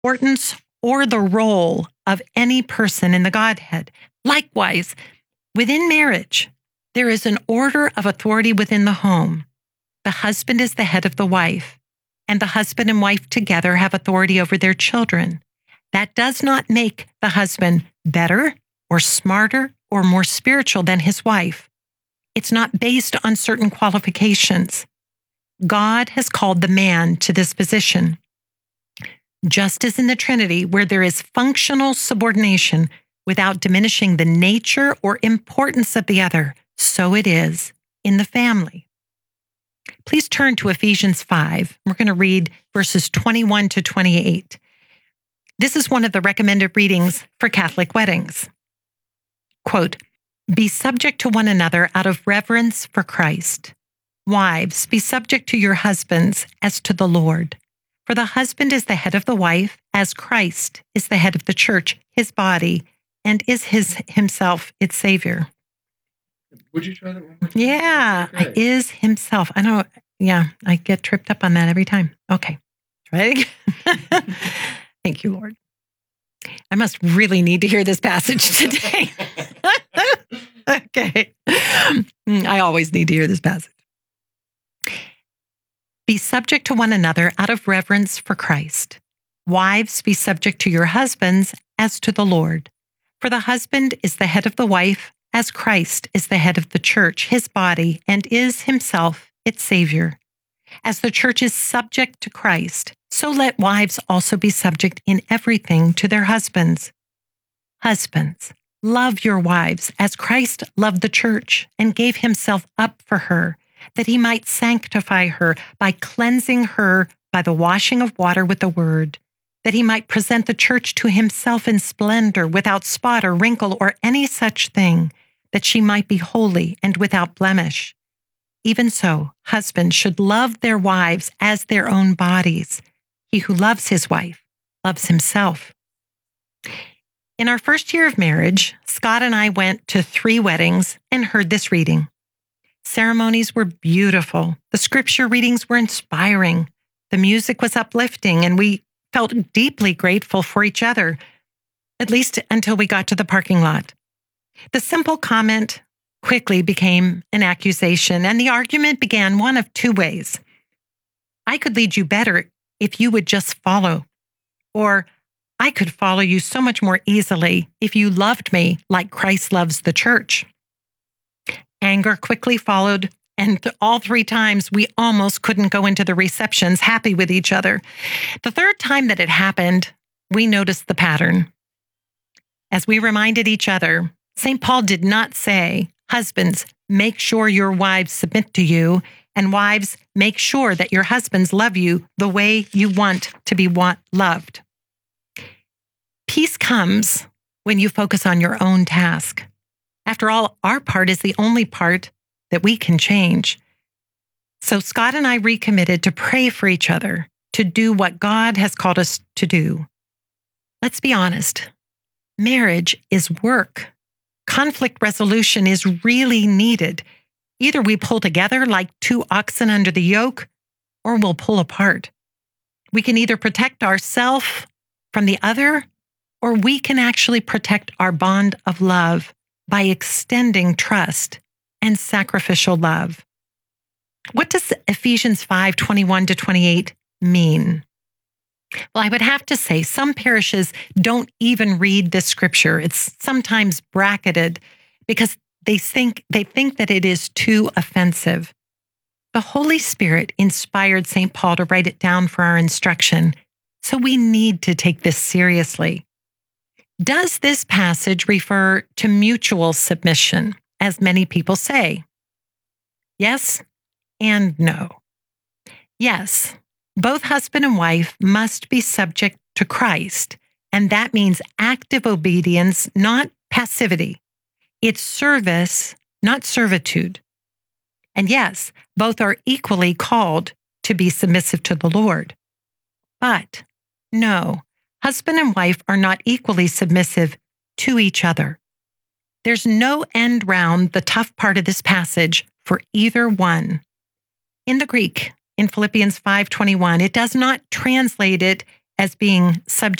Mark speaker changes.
Speaker 1: importance or the role of any person in the Godhead. Likewise, within marriage, there is an order of authority within the home. The husband is the head of the wife, and the husband and wife together have authority over their children. That does not make the husband better or smarter or more spiritual than his wife. It's not based on certain qualifications. God has called the man to this position. Just as in the Trinity, where there is functional subordination without diminishing the nature or importance of the other, so it is in the family. Please turn to Ephesians 5. We're going to read verses 21 to 28. This is one of the recommended readings for Catholic weddings. Quote, "Be subject to one another out of reverence for Christ. Wives, be subject to your husbands as to the Lord. For the husband is the head of the wife, as Christ is the head of the church, his body, and is himself its Savior."
Speaker 2: Would you try that one more time?
Speaker 1: Yeah, is himself. I know. Yeah, I get tripped up on that every time. Okay, try it again. Thank you, Lord. I must really need to hear this passage today. Okay. I always need to hear this passage. Be subject to one another out of reverence for Christ. Wives, be subject to your husbands as to the Lord. For the husband is the head of the wife, as Christ is the head of the church, his body, and is himself its Savior. As the church is subject to Christ, so let wives also be subject in everything to their husbands. Husbands, love your wives as Christ loved the church and gave himself up for her, that he might sanctify her by cleansing her by the washing of water with the word, that he might present the church to himself in splendor, without spot or wrinkle or any such thing, that she might be holy and without blemish. Even so, husbands should love their wives as their own bodies. He who loves his wife loves himself. In our first year of marriage, Scott and I went to 3 weddings and heard this reading. Ceremonies were beautiful. The scripture readings were inspiring. The music was uplifting, and we felt deeply grateful for each other, at least until we got to the parking lot. The simple comment quickly became an accusation, and the argument began one of 2 ways. I could lead you better if you would just follow, or I could follow you so much more easily if you loved me like Christ loves the church. Anger quickly followed, and all 3 times we almost couldn't go into the receptions happy with each other. The 3rd time that it happened, we noticed the pattern. As we reminded each other, St. Paul did not say, "Husbands, make sure your wives submit to you," and "Wives, make sure that your husbands love you the way you want to be loved." Peace comes when you focus on your own task. After all, our part is the only part that we can change. So Scott and I recommitted to pray for each other, to do what God has called us to do. Let's be honest. Marriage is work. Conflict resolution is really needed. Either we pull together like 2 oxen under the yoke, or we'll pull apart. We can either protect ourselves from the other, or we can actually protect our bond of love by extending trust and sacrificial love. What does Ephesians 5:21 to 28 mean? Well, I would have to say some parishes don't even read this scripture. It's sometimes bracketed because they think that it is too offensive. The Holy Spirit inspired St. Paul to write it down for our instruction, so we need to take this seriously. Does this passage refer to mutual submission, as many people say? Yes and no. Yes, both husband and wife must be subject to Christ, and that means active obedience, not passivity. It's service, not servitude. And yes, both are equally called to be submissive to the Lord. But no, husband and wife are not equally submissive to each other. There's no end round the tough part of this passage for either one. In the Greek, in Philippians 5:21, it does not translate it as being subject